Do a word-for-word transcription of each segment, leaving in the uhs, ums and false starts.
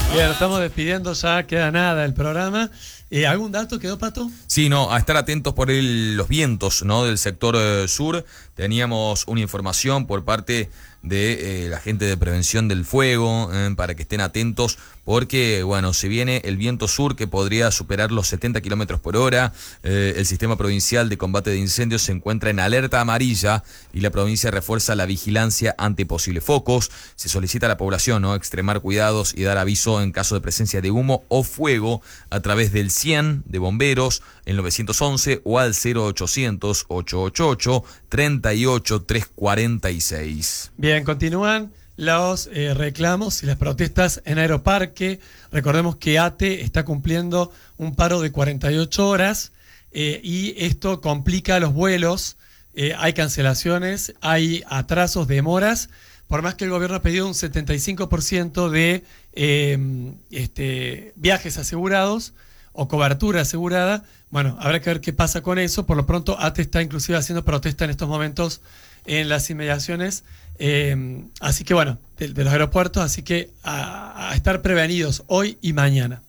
Bien, estamos despidiendo ya, queda nada del programa. Eh, ¿Algún dato quedó, Pato? Sí, no, a estar atentos por el, los vientos, ¿no? Del sector eh, sur. Teníamos una información por parte de eh, la gente de prevención del fuego eh, para que estén atentos porque, bueno, se viene el viento sur que podría superar los setenta kilómetros por hora. Eh, el Sistema Provincial de Combate de Incendios se encuentra en alerta amarilla y la provincia refuerza la vigilancia ante posibles focos. Se solicita a la población, ¿no?, extremar cuidados y dar aviso en caso de presencia de humo o fuego a través del cien de bomberos, el nueve once o al cero ochocientos, ochocientos ochenta y ocho, treinta y ocho, trescientos cuarenta y seis. Bien, continúan los eh, reclamos y las protestas en Aeroparque. Recordemos que A T E está cumpliendo un paro de cuarenta y ocho horas eh, y esto complica los vuelos. Eh, hay cancelaciones, hay atrasos, demoras. Por más que el gobierno ha pedido un setenta y cinco por ciento de eh, este, viajes asegurados o cobertura asegurada, bueno, habrá que ver qué pasa con eso. Por lo pronto, A T E está inclusive haciendo protesta en estos momentos en las inmediaciones, eh, así que bueno, de, de los aeropuertos, así que a, a estar prevenidos hoy y mañana.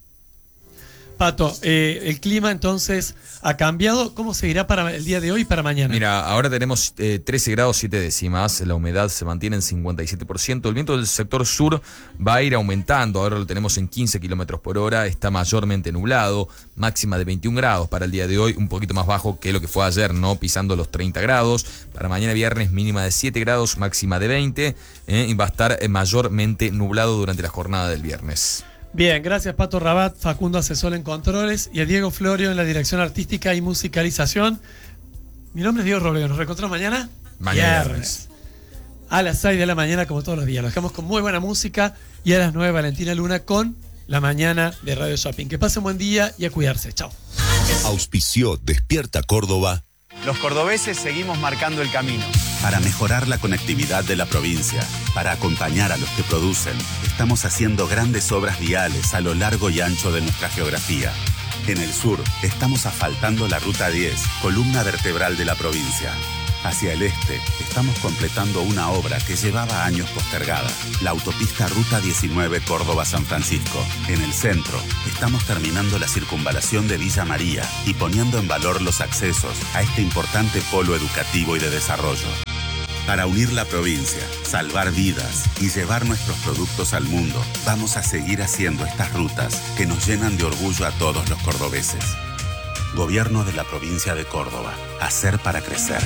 Pato, eh, el clima entonces ha cambiado. ¿Cómo seguirá para el día de hoy y para mañana? Mira, ahora tenemos eh, trece grados siete décimas, la humedad se mantiene en cincuenta y siete por ciento, el viento del sector sur va a ir aumentando, ahora lo tenemos en quince kilómetros por hora, está mayormente nublado, máxima de veintiún grados para el día de hoy, un poquito más bajo que lo que fue ayer, ¿no?, pisando los treinta grados, para mañana viernes mínima de siete grados, máxima de veinte, eh, y va a estar eh, mayormente nublado durante la jornada del viernes. Bien, gracias Pato Rabat, Facundo Asesor en Controles y a Diego Florio en la Dirección Artística y Musicalización. Mi nombre es Diego Robledo, ¿nos reencontramos mañana? Mañana. Viernes. A las seis de la mañana como todos los días. Lo dejamos con muy buena música y a las nueve Valentina Luna con La Mañana de Radio Shopping. Que pasen buen día y a cuidarse. Chao. Auspició Despierta Córdoba. Los cordobeses seguimos marcando el camino. Para mejorar la conectividad de la provincia, para acompañar a los que producen, estamos haciendo grandes obras viales a lo largo y ancho de nuestra geografía. En el sur, estamos asfaltando la Ruta diez, columna vertebral de la provincia. Hacia el este, estamos completando una obra que llevaba años postergada, la autopista Ruta diecinueve Córdoba-San Francisco. En el centro, estamos terminando la circunvalación de Villa María y poniendo en valor los accesos a este importante polo educativo y de desarrollo. Para unir la provincia, salvar vidas y llevar nuestros productos al mundo, vamos a seguir haciendo estas rutas que nos llenan de orgullo a todos los cordobeses. Gobierno de la provincia de Córdoba. Hacer para crecer.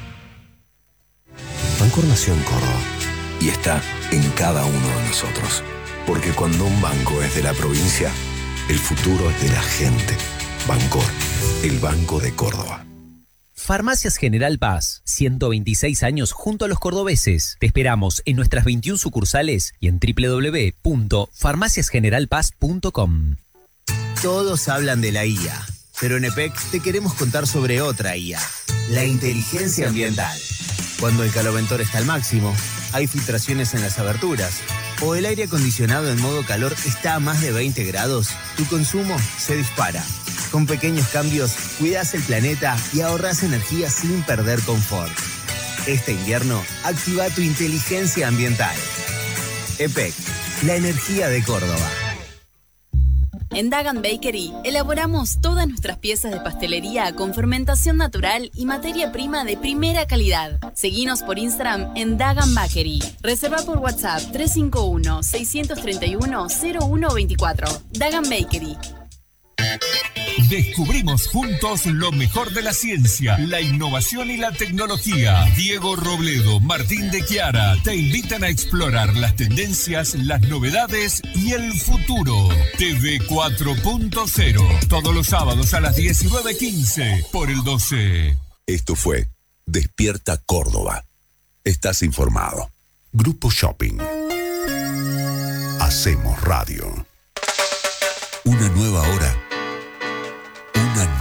Bancor nació en Córdoba y está en cada uno de nosotros. Porque cuando un banco es de la provincia, el futuro es de la gente. Bancor, el Banco de Córdoba. Farmacias General Paz, ciento veintiséis años junto a los cordobeses. Te esperamos en nuestras veintiuna sucursales y en doble u doble u doble u punto farmacias general paz punto com. Todos hablan de la I A, pero en E P E C te queremos contar sobre otra I A, la inteligencia ambiental. Cuando el caloventor está al máximo, hay filtraciones en las aberturas, o el aire acondicionado en modo calor está a más de veinte grados, tu consumo se dispara. Con pequeños cambios, cuidas el planeta y ahorras energía sin perder confort. Este invierno, activa tu inteligencia ambiental. E P E C, la energía de Córdoba. En Dagan Bakery elaboramos todas nuestras piezas de pastelería con fermentación natural y materia prima de primera calidad. Seguinos por Instagram en Dagan Bakery. Reserva por WhatsApp tres cinco uno, seis tres uno, cero uno dos cuatro. Dagan Bakery. Descubrimos juntos lo mejor de la ciencia, la innovación y la tecnología. Diego Robledo, Martín de Chiara te invitan a explorar las tendencias, las novedades y el futuro. T V cuatro punto cero, todos los sábados a las diecinueve quince por el doce. Esto fue Despierta Córdoba. Estás informado. Grupo Shopping. Hacemos radio. Una nueva hora. Una